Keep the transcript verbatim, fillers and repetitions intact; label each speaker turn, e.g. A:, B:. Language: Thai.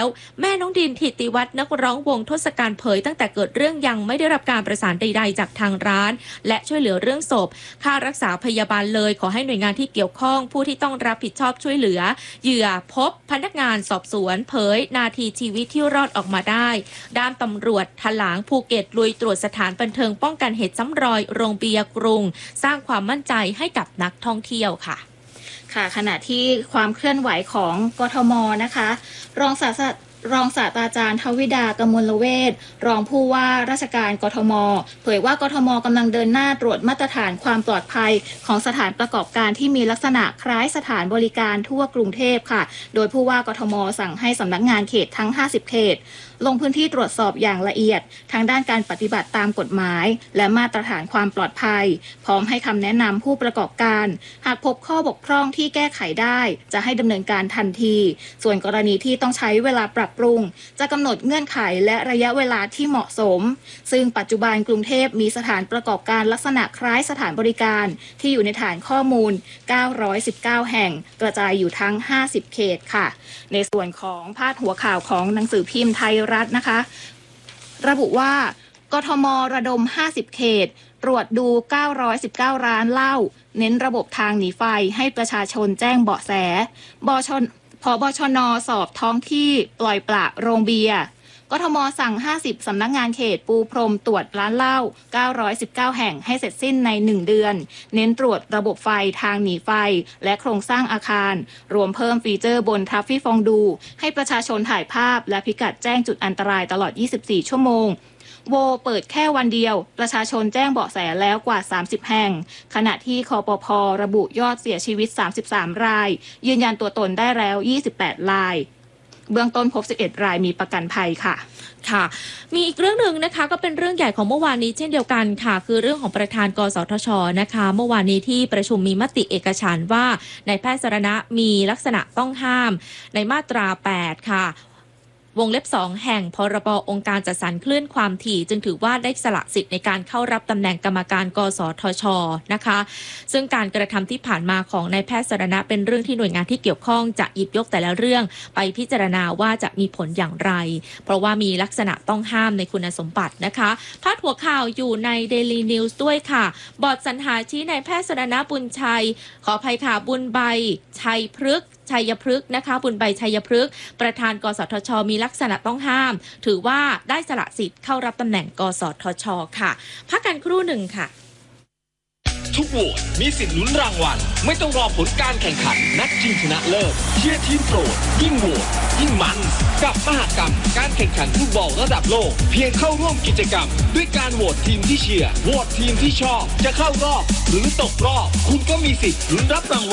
A: แล้วแม่น้องดินถิติวัฒน์นักร้องวงทศกัณฐ์เผยตั้งแต่เกิดเรื่องยังไม่ได้รับการประสานใดๆจากทางร้านและช่วยเหลือเรื่องศพค่ารักษาพยาบาลเลยขอให้หน่วยงานที่เกี่ยวข้องผู้ที่ต้องรับผิดชอบช่วยเหลือเหยื่อพบพนักงานสอบสวนเผยนาทีชีวิตที่รอดออกมาได้ด้านตำรวจถลางภูเก็ตลุยตรวจสถานบันเทิงป้องกันเหตุซ้ำรอยโรงเบียร์กรุงสร้างความมั่นใจให้กับนักท่องเที่ยวค่ะ
B: ค่ะขณะที่ความเคลื่อนไหวของกทมนะคะรองศาสตรา รองศาสตราจารย์ทวิดากมลเวชรองผู้ว่าราชการกทมเผยว่ากทมกำลังเดินหน้าตรวจมาตรฐานความปลอดภัยของสถานประกอบการที่มีลักษณะคล้ายสถานบริการทั่วกรุงเทพค่ะโดยผู้ว่ากทมสั่งให้สำนักงานเขตทั้งห้าสิบเขตลงพื้นที่ตรวจสอบอย่างละเอียดทางด้านการปฏิบัติตามกฎหมายและมาตรฐานความปลอดภัยพร้อมให้คำแนะนำผู้ประกอบการหากพบข้อบกพร่องที่แก้ไขได้จะให้ดำเนินการทันทีส่วนกรณีที่ต้องใช้เวลาปรับปรุงจะกำหนดเงื่อนไขและระยะเวลาที่เหมาะสมซึ่งปัจจุบันกรุงเทพมีสถานประกอบการลักษณะคล้ายสถานบริการที่อยู่ในฐานข้อมูลเก้าร้อยสิบเก้าแห่งกระจายอยู่ทั้งห้าสิบเขตค่ะในส่วนของพาดหัวข่าวของหนังสือพิมพ์ไทยรัฐนะคะระบุว่ากทมระดมห้าสิบเขตตรวจดูเก้าร้อยสิบเก้าร้านเหล้าเน้นระบบทางหนีไฟให้ประชาชนแจ้งเบาะแสบชผบชน.สอบท้องที่ปล่อยปละโรงเบียร์กทมสั่งห้าสิบสำนักงานเขตปูพรมตรวจร้านเหล้าเก้าร้อยสิบเก้าแห่งให้เสร็จสิ้นในหนึ่งเดือนเน้นตรวจระบบไฟทางหนีไฟและโครงสร้างอาคารรวมเพิ่มฟีเจอร์บนทราฟฟี่ฟองดูให้ประชาชนถ่ายภาพและพิกัดแจ้งจุดอันตรายตลอดยี่สิบสี่ชั่วโมงโวเปิดแค่วันเดียวประชาชนแจ้งเบาะแสแล้วกว่าสามสิบแห่งขณะที่คปภ.ระบุยอดเสียชีวิตสามสิบสามรายยืนยันตัวตนได้แล้วยี่สิบแปดรายเบื้องต้นพบสิบเอ็ดรายมีประกันภัยค่ะ
A: ค่ะมีอีกเรื่องหนึ่งนะคะก็เป็นเรื่องใหญ่ของเมื่อวานนี้เช่นเดียวกันค่ะคือเรื่องของประธานกสทช.นะคะเมื่อวานนี้ที่ประชุมมีมติเอกฉันท์ว่านายแพทย์สรณะมีลักษณะต้องห้ามในมาตราแปดค่ะวงเล็บสองแห่งพรบองค์การจัดสรรคลื่นความถี่จึงถือว่าได้สละสิทธิ์ในการเข้ารับตำแหน่งกรรมการกสทช.นะคะซึ่งการกระทำที่ผ่านมาของนายแพทย์สรณะเป็นเรื่องที่หน่วยงานที่เกี่ยวข้องจะหยิบยกแต่ละเรื่องไปพิจารณาว่าจะมีผลอย่างไรเพราะว่ามีลักษณะต้องห้ามในคุณสมบัตินะคะพาดหัวข่าวอยู่ใน Daily News ด้วยค่ะบอร์ดสรรหาชี้นายแพทย์สรณะบุญชัยขออภัยค่ะบุญใบชัยพฤกษ์ชัยพฤกษ์นะคะบุญใบชัยพฤกษ์ประธานกสทช.มีลักษณะต้องห้ามถือว่าได้สละสิทธิ์เข้ารับตำแหน่งกสทช.ค่ะพักกันครู่หนึ่งค่ะ
C: ทุกโหวตมีสิทธิ์ลุ้นรางวัลไม่ต้องรอผลการแข่งขันนัดชิงชนะเลิศเชียร์ทีมโปรดยิ่งโหวตยิ่งมันกับมหกรรมการแข่งขันฟุตบอลระดับโลกเพียงเข้าร่วมกิจกรรมด้วยการโหวตทีมที่เชียร์โหวตทีมที่ชอบจะเข้ารอบหรือตกรอบคุณก็มีสิทธิ์ลุ้นรับรางวัล